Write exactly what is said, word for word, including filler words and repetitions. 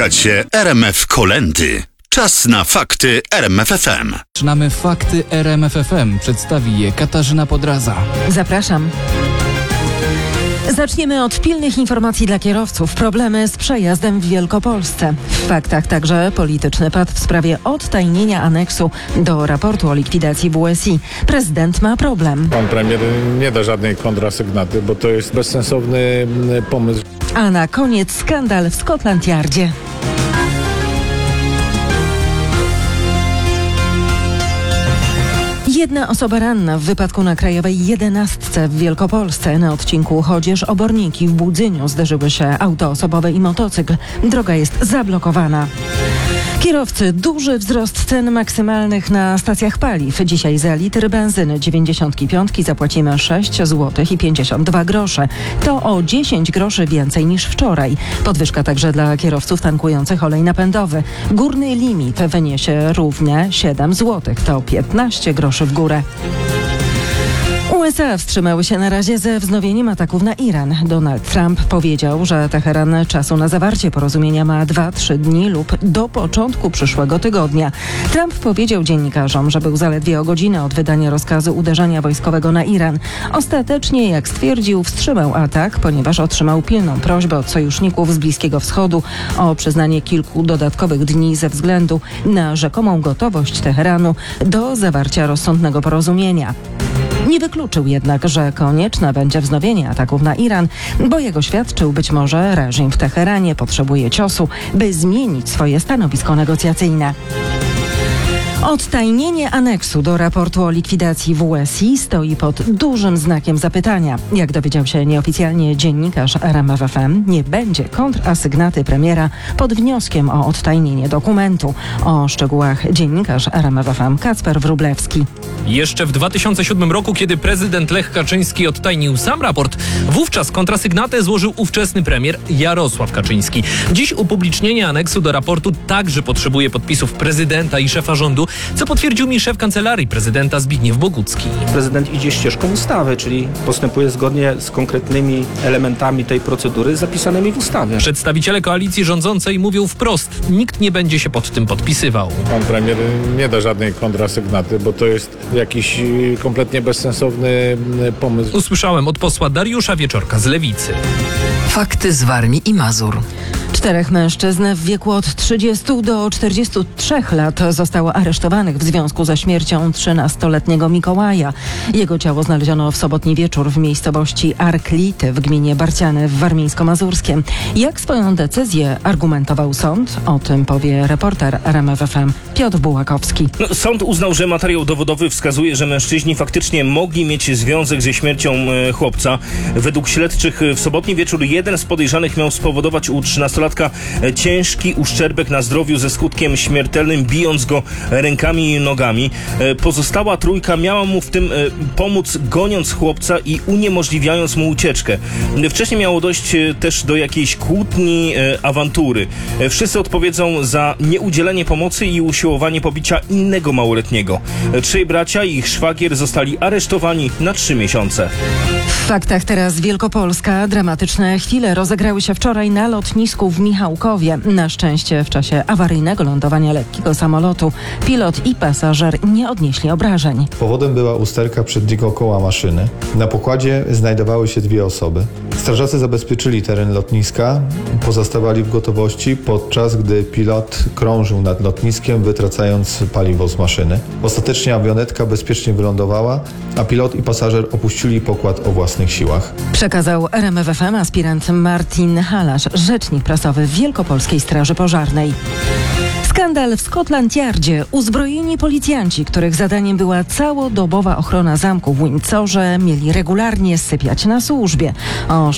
Słuchacie R M F Kolędy. Czas na fakty R M F F M. Zaczynamy fakty R M F F M. Przedstawi je Katarzyna Podraza. Zapraszam. Zaczniemy od pilnych informacji dla kierowców. Problemy z przejazdem w Wielkopolsce. W faktach także polityczny pad w sprawie odtajnienia aneksu do raportu o likwidacji W S I. Prezydent ma problem. Pan premier nie da żadnej kontrasygnaty, bo to jest bezsensowny pomysł. A na koniec skandal w Scotland Yardzie. Jedna osoba ranna w wypadku na Krajowej jedenastce w Wielkopolsce. Na odcinku Chodzież-Oborniki w Budzyniu zderzyły się auto osobowe i motocykl. Droga jest zablokowana. Kierowcy, duży wzrost cen maksymalnych na stacjach paliw. Dzisiaj za litr benzyny dziewięćdziesiąt pięć zapłacimy sześć złotych i pięćdziesiąt dwa grosze. To o dziesięć groszy więcej niż wczoraj. Podwyżka także dla kierowców tankujących olej napędowy. Górny limit wyniesie równie siedem złotych. To piętnaście groszy w górę. U S A wstrzymały się na razie ze wznowieniem ataków na Iran. Donald Trump powiedział, że Teheran czasu na zawarcie porozumienia ma dwa trzy dni lub do początku przyszłego tygodnia. Trump powiedział dziennikarzom, że był zaledwie o godzinę od wydania rozkazu uderzenia wojskowego na Iran. Ostatecznie, jak stwierdził, wstrzymał atak, ponieważ otrzymał pilną prośbę od sojuszników z Bliskiego Wschodu o przyznanie kilku dodatkowych dni ze względu na rzekomą gotowość Teheranu do zawarcia rozsądnego porozumienia. Nie wykluczył jednak, że konieczne będzie wznowienie ataków na Iran, bo jego świadczył być może reżim w Teheranie potrzebuje ciosu, by zmienić swoje stanowisko negocjacyjne. Odtajnienie aneksu do raportu o likwidacji W S I stoi pod dużym znakiem zapytania. Jak dowiedział się nieoficjalnie dziennikarz R M F F M, nie będzie kontrasygnaty premiera pod wnioskiem o odtajnienie dokumentu. O szczegółach dziennikarz R M F F M Kacper Wróblewski. Jeszcze w dwa tysiące siódmym roku, kiedy prezydent Lech Kaczyński odtajnił sam raport, wówczas kontrasygnatę złożył ówczesny premier Jarosław Kaczyński. Dziś upublicznienie aneksu do raportu także potrzebuje podpisów prezydenta i szefa rządu, co potwierdził mi szef kancelarii prezydenta Zbigniew Bogucki. Prezydent idzie ścieżką ustawy, czyli postępuje zgodnie z konkretnymi elementami tej procedury zapisanymi w ustawie. Przedstawiciele koalicji rządzącej mówią wprost, nikt nie będzie się pod tym podpisywał. Pan premier nie da żadnej kontrasygnaty, bo to jest jakiś kompletnie bezsensowny pomysł. Usłyszałem od posła Dariusza Wieczorka z Lewicy. Fakty z Warmii i Mazur. Czterech mężczyzn w wieku od trzydziestu do czterdziestu trzech lat zostało aresztowanych w związku ze śmiercią trzynastoletniego Mikołaja. Jego ciało znaleziono w sobotni wieczór w miejscowości Arklity w gminie Barciany w Warmińsko-Mazurskiem. Jak swoją decyzję argumentował sąd? O tym powie reporter R M F F M Piotr Bułakowski. No, sąd uznał, że materiał dowodowy wskazuje, że mężczyźni faktycznie mogli mieć związek ze śmiercią e, chłopca. Według śledczych w sobotni wieczór jeden z podejrzanych miał spowodować u trzynastolatka ciężki uszczerbek na zdrowiu ze skutkiem śmiertelnym, bijąc go rękami i nogami. Pozostała trójka miała mu w tym pomóc, goniąc chłopca i uniemożliwiając mu ucieczkę. Wcześniej miało dojść też do jakiejś kłótni, awantury. Wszyscy odpowiedzą za nieudzielenie pomocy i usiłowanie pobicia innego małoletniego. Trzej bracia i ich szwagier zostali aresztowani na trzy miesiące. W faktach teraz Wielkopolska. Dramatyczne chwile rozegrały się wczoraj na lotnisku w Michałkowie. Na szczęście w czasie awaryjnego lądowania lekkiego samolotu pilot i pasażer nie odnieśli obrażeń. Powodem była usterka przedniego koła maszyny. Na pokładzie znajdowały się dwie osoby. Strażacy zabezpieczyli teren lotniska, pozostawali w gotowości, podczas gdy pilot krążył nad lotniskiem, wytracając paliwo z maszyny. Ostatecznie awionetka bezpiecznie wylądowała, a pilot i pasażer opuścili pokład o własnych siłach. Przekazał R M F F M aspirant Martin Halasz, rzecznik prasowy Wielkopolskiej Straży Pożarnej. Skandal w Scotland Yardzie. Uzbrojeni policjanci, których zadaniem była całodobowa ochrona zamku w Windsorze, mieli regularnie sypiać na służbie. O